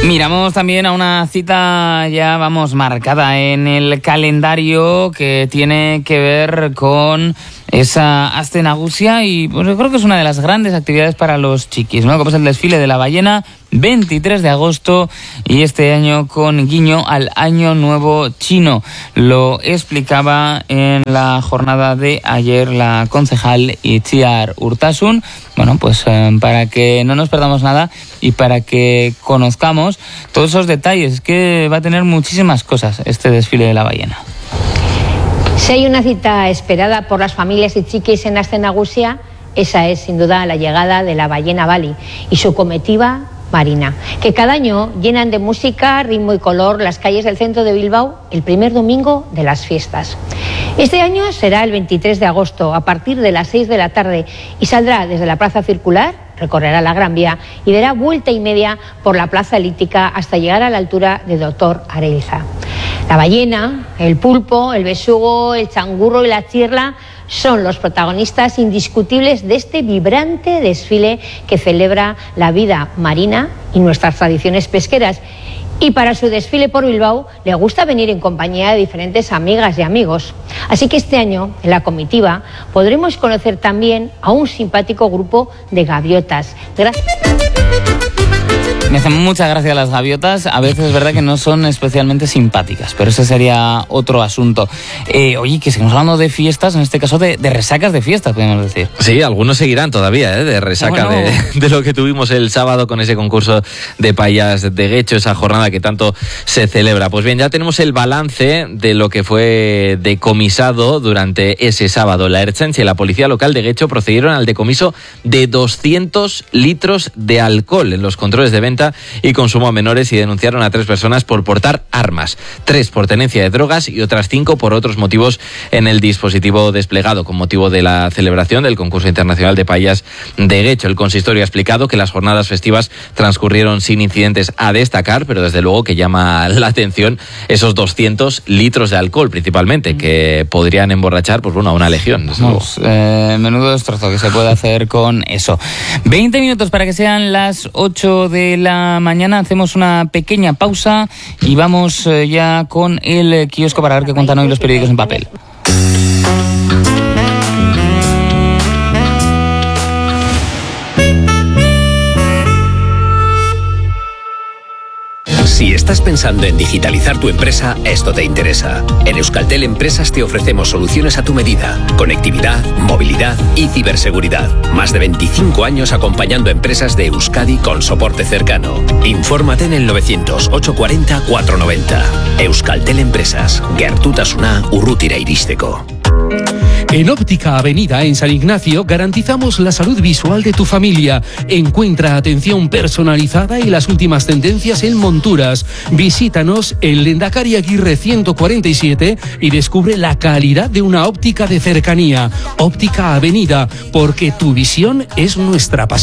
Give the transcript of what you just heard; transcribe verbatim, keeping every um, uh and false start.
Miramos también a una cita ya, vamos, marcada en el calendario que tiene que ver con esa Aste Nagusia y pues yo creo que es una de las grandes actividades para los chiquis, ¿no? Como es el desfile de la ballena, veintitrés de agosto, y este año con guiño al Año Nuevo Chino. Lo explicaba en la jornada de ayer la concejal Itziar Urtasun. Bueno, pues eh, para que no nos perdamos nada y para que conozcamos todos esos detalles, que va a tener muchísimas cosas este desfile de la ballena. Si hay una cita esperada por las familias y chiquis en Aste Nagusia, esa es sin duda la llegada de la ballena Bali y su comitiva marina, que cada año llenan de música, ritmo y color las calles del centro de Bilbao el primer domingo de las fiestas. Este año será el veintitrés de agosto a partir de las seis de la tarde y saldrá desde la Plaza Circular, recorrerá la Gran Vía y dará vuelta y media por la Plaza Elíptica hasta llegar a la altura de Doctor Areilza. La ballena, el pulpo, el besugo, el changurro y la chirla son los protagonistas indiscutibles de este vibrante desfile que celebra la vida marina y nuestras tradiciones pesqueras. Y para su desfile por Bilbao le gusta venir en compañía de diferentes amigas y amigos. Así que este año, en la comitiva, podremos conocer también a un simpático grupo de gaviotas. Gracias. Me hacen mucha gracia las gaviotas. A veces es verdad que no son especialmente simpáticas, pero ese sería otro asunto. Eh, oye, que seguimos hablando de fiestas, en este caso de, de resacas de fiestas, podemos decir. Sí, algunos seguirán todavía, ¿eh? De resaca, bueno, de, de lo que tuvimos el sábado con ese concurso de payas de Guecho, esa jornada que tanto se celebra. Pues bien, ya tenemos el balance de lo que fue decomisado durante ese sábado. La Ertzaintza y la Policía Local de Guecho procedieron al decomiso de doscientos litros de alcohol en los controles de venta y consumo a menores, y denunciaron a tres personas por portar armas, tres por tenencia de drogas y otras cinco por otros motivos en el dispositivo desplegado con motivo de la celebración del concurso internacional de payas de Guecho. El consistorio ha explicado que las jornadas festivas transcurrieron sin incidentes a destacar, pero desde luego que llama la atención esos doscientos litros de alcohol principalmente, que podrían emborrachar pues bueno, a una legión. Vamos, eh, menudo destrozo que se puede hacer con eso. veinte minutos para que sean las ocho de la mañana. Hacemos una pequeña pausa y vamos eh, ya con el kiosco para ver qué cuentan hoy los periódicos en papel. Si estás pensando en digitalizar tu empresa, esto te interesa. En Euskaltel Empresas te ofrecemos soluciones a tu medida. Conectividad, movilidad y ciberseguridad. Más de veinticinco años acompañando empresas de Euskadi con soporte cercano. Infórmate en el novecientos, ochocientos cuarenta, cuatrocientos noventa. Euskaltel Empresas. Gertutasuna urrutira iristeko. En Óptica Avenida, en San Ignacio, garantizamos la salud visual de tu familia. Encuentra atención personalizada y las últimas tendencias en monturas. Visítanos en Lendakari Aguirre ciento cuarenta y siete y descubre la calidad de una óptica de cercanía. Óptica Avenida, porque tu visión es nuestra pasión.